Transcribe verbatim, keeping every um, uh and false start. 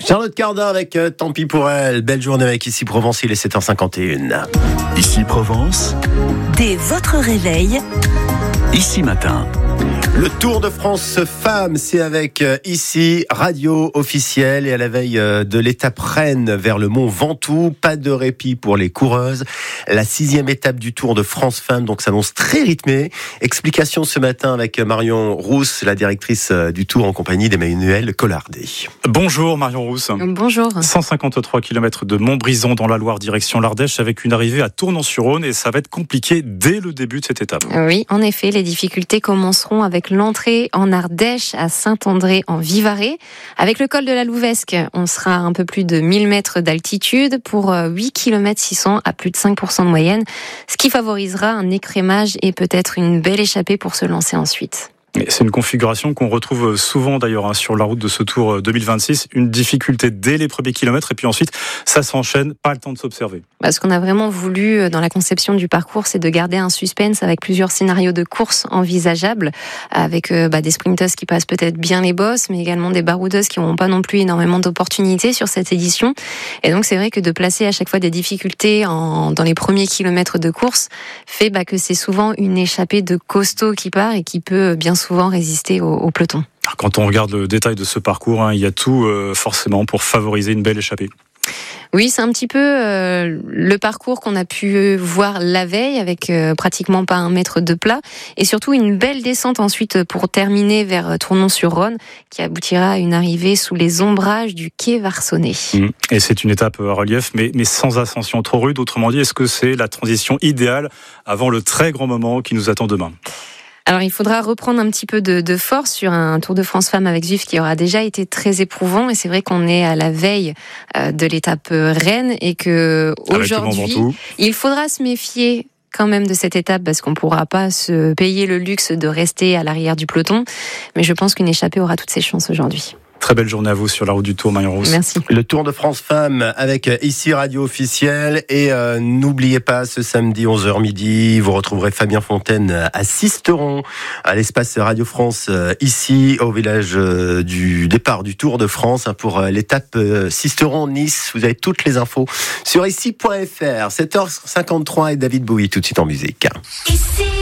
Charlotte Cardin avec euh, Tant pis pour elle. Belle journée avec Ici Provence, il est sept heures cinquante et une. Ici Provence, Dès votre réveil, Ici Matin. Le Tour de France Femmes, c'est avec euh, Ici Radio officielle et à la veille euh, de l'étape Rennes vers le Mont Ventoux. Pas de répit pour les coureuses. La sixième étape du Tour de France Femmes, donc s'annonce très rythmée. Explication ce matin avec Marion Rousse, la directrice euh, du Tour en compagnie d'Emmanuel Collardet. Bonjour Marion Rousse. Bonjour. cent cinquante-trois kilomètres de Montbrison dans la Loire, direction l'Ardèche, avec une arrivée à Tournon-sur-Rhône, et ça va être compliqué dès le début de cette étape. Oui, en effet, les difficultés commenceront avec l'entrée en Ardèche à Saint-André en Vivarais. Avec le col de la Louvesque, on sera à un peu plus de mille mètres d'altitude pour huit kilomètres six cents à plus de cinq pour cent de moyenne, ce qui favorisera un écrémage et peut-être une belle échappée pour se lancer ensuite. C'est une configuration qu'on retrouve souvent d'ailleurs hein, sur la route de ce Tour deux mille vingt-six. Une difficulté dès les premiers kilomètres et puis ensuite ça s'enchaîne, pas le temps de s'observer. Bah, ce qu'on a vraiment voulu dans la conception du parcours, c'est de garder un suspense avec plusieurs scénarios de course envisageables, avec euh, bah, des sprinteuses qui passent peut-être bien les bosses, mais également des baroudeuses qui n'auront pas non plus énormément d'opportunités sur cette édition. Et donc c'est vrai que de placer à chaque fois des difficultés en, dans les premiers kilomètres de course fait bah, que c'est souvent une échappée de costaud qui part et qui peut bien souvent résister au, au peloton. Quand on regarde le détail de ce parcours, hein, il y a tout euh, forcément pour favoriser une belle échappée. Oui, c'est un petit peu euh, le parcours qu'on a pu voir la veille avec euh, pratiquement pas un mètre de plat et surtout une belle descente ensuite pour terminer vers Tournon-sur-Rhône qui aboutira à une arrivée sous les ombrages du quai Varsonnet. Mmh. Et c'est une étape à relief mais, mais sans ascension trop rude. Autrement dit, est-ce que c'est la transition idéale avant le très grand moment qui nous attend demain ? Alors, il faudra reprendre un petit peu de, de force sur un Tour de France Femmes avec Zwift qui aura déjà été très éprouvant. Et c'est vrai qu'on est à la veille de l'étape Rennes et que aujourd'hui, il faudra se méfier quand même de cette étape parce qu'on ne pourra pas se payer le luxe de rester à l'arrière du peloton. Mais je pense qu'une échappée aura toutes ses chances aujourd'hui. Très belle journée à vous sur la route du Tour, Marion Rousse. Merci. Le Tour de France Femmes avec Ici Radio officielle. Et euh, n'oubliez pas, ce samedi onze heures midi, vous retrouverez Fabien Fontaine à Sisteron, à l'espace Radio France, euh, ici, au village euh, du départ du Tour de France, hein, pour euh, l'étape euh, Sisteron-Nice. Vous avez toutes les infos sur ici point f r. sept heures cinquante-trois et David Bowie, tout de suite en musique. Ici.